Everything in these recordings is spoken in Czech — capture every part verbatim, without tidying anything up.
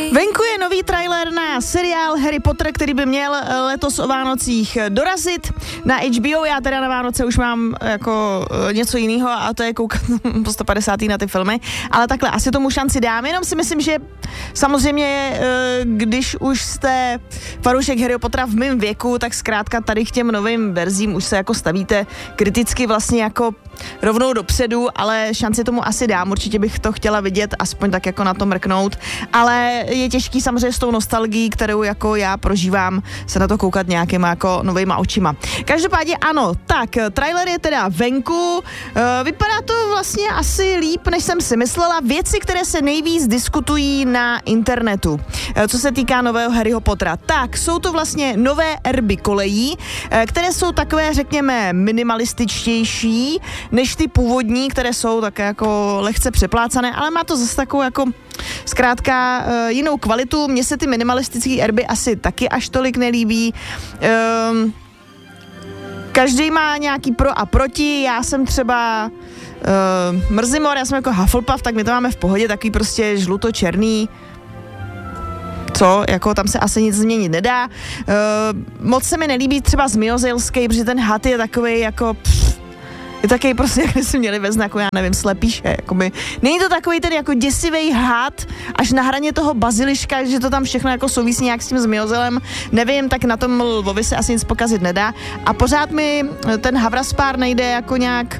Venku je nový trailer na seriál Harry Potter, který by měl letos o Vánocích dorazit na H B O. Já teda na Vánoce už mám jako něco jiného a to je koukat po sto padesát na ty filmy, ale takhle asi tomu šanci dám, jenom si myslím, že samozřejmě, když už jste fanoušek Harry Pottera v mém věku, tak zkrátka tady k těm novým verzím už se jako stavíte kriticky vlastně jako rovnou dopředu, ale šanci tomu asi dám, určitě bych to chtěla vidět, aspoň tak jako na to mrknout, ale je těžký samozřejmě s tou nostalgií, kterou jako já prožívám, se na to koukat nějakýma jako novejma očima. Každopádně ano, tak trailer je teda venku, vypadá to vlastně asi líp, než jsem si myslela, věci, které se nejvíc diskutují na internetu, co se týká nového Harryho Pottera, tak jsou to vlastně nové erby kolejí, které jsou takové, řekněme, minimalističtější než ty původní, které jsou také jako lehce přeplácané, ale má to zase takovou jako zkrátka uh, jinou kvalitu. Mně se ty minimalistické erby asi taky až tolik nelíbí. Um, každý má nějaký pro a proti. Já jsem třeba uh, Mrzimor, já jsem jako Hufflepuff, tak my to máme v pohodě, takový prostě žluto-černý. Co, jako tam se asi nic změnit nedá. Uh, moc se mi nelíbí třeba zmiozelský, protože ten had je takový jako pff, je takový prostě, jak si měli ve znaku, já nevím, slepíše, jakoby. Není to takový ten jako děsivý had, až na hraně toho baziliška, že to tam všechno jako souvisí nějak s tím zmiozelem, nevím, tak na tom lvovi se asi nic pokazit nedá. A pořád mi ten Havraspár nejde jako nějak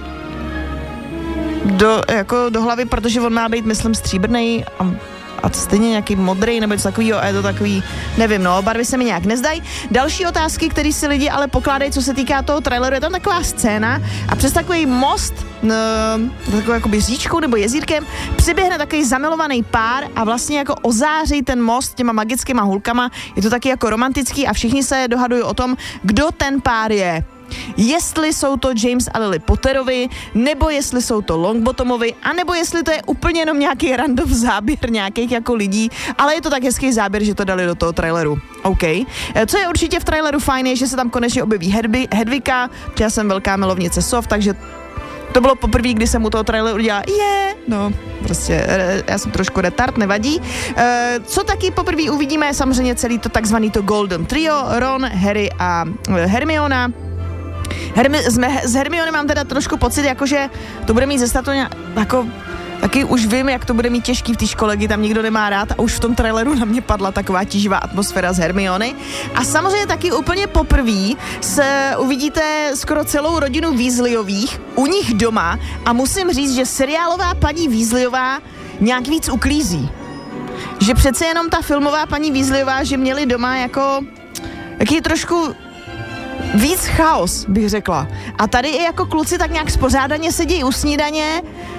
do, jako do hlavy, protože on má být, myslím, stříbrnej a a stejně nějaký modrý nebo něco takového a je to takový, nevím, no, barvy se mi nějak nezdají. Další otázky, které si lidi ale pokládají, co se týká toho traileru, je tam taková scéna a přes takový most, no, takovou jakoby říčkou nebo jezírkem, přiběhne takový zamilovaný pár a vlastně jako ozáří ten most těma magickýma hulkama. Je to taky jako romantický a všichni se dohadují o tom, kdo ten pár je. Jestli jsou to James a Lily Potterovi, nebo jestli jsou to Longbottomovi, anebo jestli to je úplně jenom nějaký random záběr nějakých jako lidí, ale je to tak hezký záběr, že to dali do toho traileru. OK. Co je určitě v traileru fajn, je, že se tam konečně objeví Hedby, Hedvika, já jsem velká milovnice sov, takže to bylo poprvé, kdy jsem u toho traileru udělala je, yeah! No, prostě já jsem trošku retard, nevadí. E, co taky poprvé uvidíme, je samozřejmě celý to takzvaný to Golden Trio, Ron, Harry a Hermiona. Hermi, z, me, z Hermiony mám teda trošku pocit, jakože to bude mít ze statu nějak, jako, taky už vím, jak to bude mít těžký v té škole, kdy tam nikdo nemá rád a už v tom traileru na mě padla taková tíživá atmosféra z Hermiony. A samozřejmě taky úplně poprvé se uvidíte skoro celou rodinu Weasleyových u nich doma a musím říct, že seriálová paní Weasleyová nějak víc uklízí. Že přece jenom ta filmová paní Weasleyová, že měli doma jako taky trošku víc chaos, bych řekla. A tady i jako kluci tak nějak spořádaně sedí u snídaně,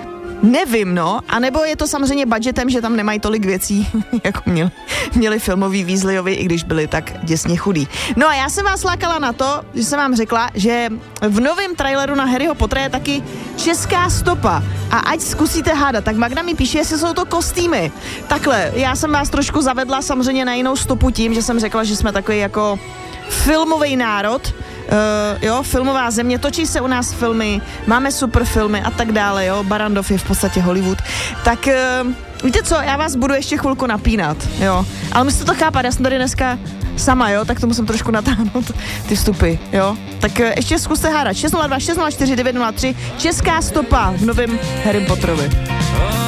nevím, no, anebo je to samozřejmě budgetem, že tam nemají tolik věcí, jako měli, měli filmoví Weasleyovi, i když byli tak děsně chudí. No a já jsem vás lákala na to, že jsem vám řekla, že v novém traileru na Harryho Pottera je taky česká stopa. A ať zkusíte hádat, tak Magda mi píše, jestli jsou to kostýmy. Takhle, já jsem vás trošku zavedla samozřejmě na jinou stopu tím, že jsem řekla, že jsme takový jako filmový národ, uh, jo, filmová země, točí se u nás filmy, máme super filmy a tak dále, jo, Barrandov je v podstatě Hollywood, tak uh, víte co, já vás budu ještě chvilku napínat, jo, ale musíte to chápat, já jsem tady dneska sama, jo, tak to musím trošku natáhnout ty vstupy, jo, tak uh, ještě zkuste hádat šest nula dva šest nula čtyři devět nula tři, česká stopa v novém Harry Potterovi.